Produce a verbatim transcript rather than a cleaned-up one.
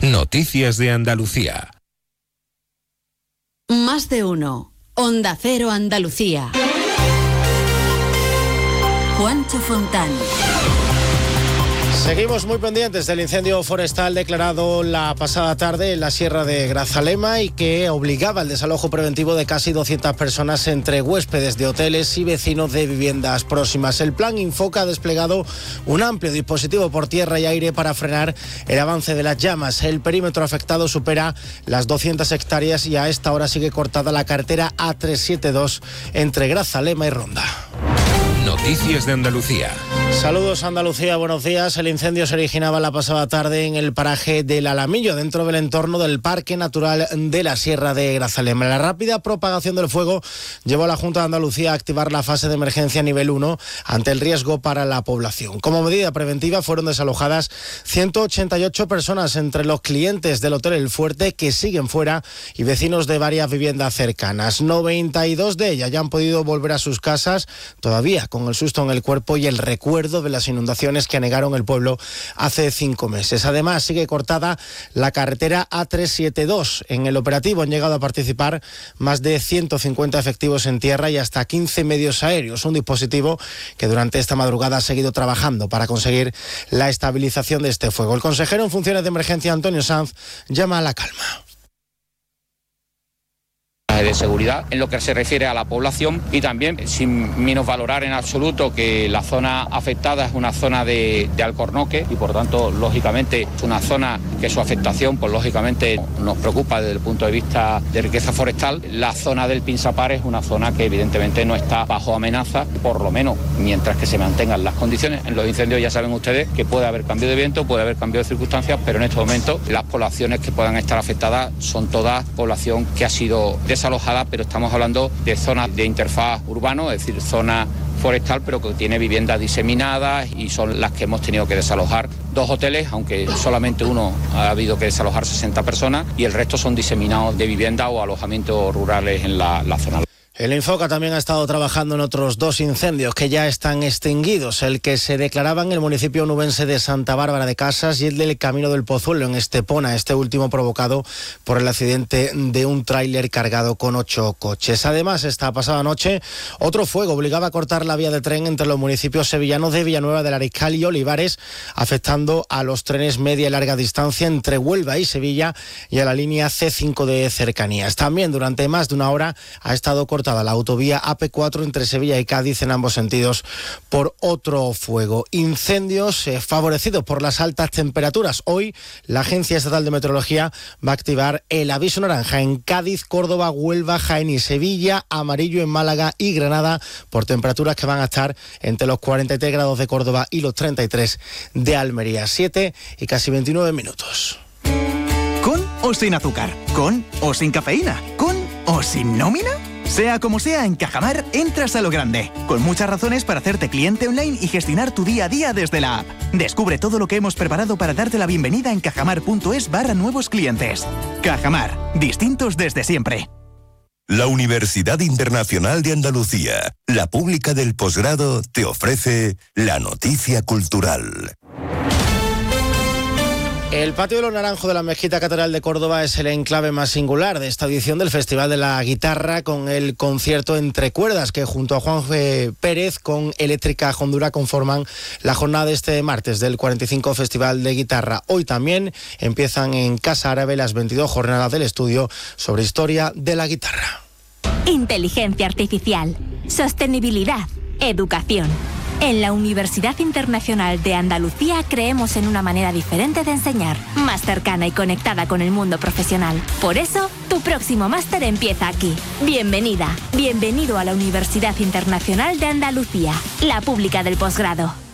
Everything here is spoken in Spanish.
Noticias de Andalucía. Más de uno. Onda Cero Andalucía. Juancho Fontán. Seguimos muy pendientes del incendio forestal declarado la pasada tarde en la Sierra de Grazalema y que obligaba al desalojo preventivo de casi doscientas personas entre huéspedes de hoteles y vecinos de viviendas próximas. El plan Infoca ha desplegado un amplio dispositivo por tierra y aire para frenar el avance de las llamas. El perímetro afectado supera las doscientas hectáreas y a esta hora sigue cortada la carretera A trescientos setenta y dos entre Grazalema y Ronda. Noticias de Andalucía. Saludos Andalucía, buenos días. El incendio se originaba la pasada tarde en el paraje del Alamillo, dentro del entorno del Parque Natural de la Sierra de Grazalema. La rápida propagación del fuego llevó a la Junta de Andalucía a activar la fase de emergencia nivel uno ante el riesgo para la población. Como medida preventiva fueron desalojadas ciento ochenta y ocho personas, entre los clientes del Hotel El Fuerte que siguen fuera y vecinos de varias viviendas cercanas. noventa y dos de ellas ya han podido volver a sus casas, todavía con el susto en el cuerpo y el recuerdo de las inundaciones que anegaron el pueblo hace cinco meses. Además, sigue cortada la carretera A trescientos setenta y dos. En el operativo han llegado a participar más de ciento cincuenta efectivos en tierra y hasta quince medios aéreos. Un dispositivo que durante esta madrugada ha seguido trabajando para conseguir la estabilización de este fuego. El consejero en funciones de emergencia, Antonio Sanz, llama a la calma. De seguridad en lo que se refiere a la población y también sin minusvalorar en absoluto que la zona afectada es una zona de, de alcornoque y por tanto lógicamente es una zona que su afectación pues lógicamente nos preocupa desde el punto de vista de riqueza forestal. La zona del Pinsapar es una zona que evidentemente no está bajo amenaza, por lo menos mientras que se mantengan las condiciones. En los incendios ya saben ustedes que puede haber cambio de viento, puede haber cambio de circunstancias, pero en este momento las poblaciones que puedan estar afectadas son todas población que ha sido desalojada, pero estamos hablando de zonas de interfaz urbano, es decir, zona forestal, pero que tiene viviendas diseminadas y son las que hemos tenido que desalojar. Dos hoteles, aunque solamente uno ha habido que desalojar sesenta personas y el resto son diseminados de viviendas o alojamientos rurales en la, la zona. El Infoca también ha estado trabajando en otros dos incendios que ya están extinguidos, el que se declaraba en el municipio onubense de Santa Bárbara de Casas y el del Camino del Pozuelo en Estepona, este último provocado por el accidente de un tráiler cargado con ocho coches. Además, esta pasada noche, otro fuego obligaba a cortar la vía de tren entre los municipios sevillanos de Villanueva del Ariscal y Olivares, afectando a los trenes media y larga distancia entre Huelva y Sevilla y a la línea C cinco de cercanías. También durante más de una hora ha estado cortado la autovía A P cuatro entre Sevilla y Cádiz en ambos sentidos por otro fuego. Incendios eh, favorecidos por las altas temperaturas. Hoy la Agencia Estatal de Meteorología va a activar el aviso naranja en Cádiz, Córdoba, Huelva, Jaén y Sevilla, amarillo en Málaga y Granada por temperaturas que van a estar entre los cuarenta y tres grados de Córdoba y los treinta y tres de Almería. siete y casi veintinueve minutos. ¿Con o sin azúcar? ¿Con o sin cafeína? ¿Con o sin nómina? Sea como sea, en Cajamar entras a lo grande, con muchas razones para hacerte cliente online y gestionar tu día a día desde la app. Descubre todo lo que hemos preparado para darte la bienvenida en cajamar.es barra nuevos clientes. Cajamar, distintos desde siempre. La Universidad Internacional de Andalucía, la pública del posgrado, te ofrece la noticia cultural. El Patio de los Naranjos de la Mezquita Catedral de Córdoba es el enclave más singular de esta edición del Festival de la Guitarra, con el concierto Entre Cuerdas, que junto a Juan Pérez con Eléctrica Hondura conforman la jornada de este martes del cuarenta y cinco Festival de Guitarra. Hoy también empiezan en Casa Árabe las veintidós jornadas del estudio sobre historia de la guitarra. Inteligencia artificial, sostenibilidad, educación. En la Universidad Internacional de Andalucía creemos en una manera diferente de enseñar, más cercana y conectada con el mundo profesional. Por eso, tu próximo máster empieza aquí. Bienvenida, bienvenido a la Universidad Internacional de Andalucía, la pública del posgrado.